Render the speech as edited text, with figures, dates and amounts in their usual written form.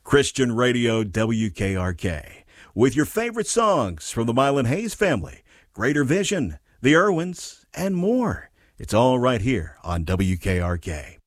Christian Radio WKRK, with your favorite songs from the Mylan Hayes family, Greater Vision, the Irwins, and more. It's all right here on WKRK.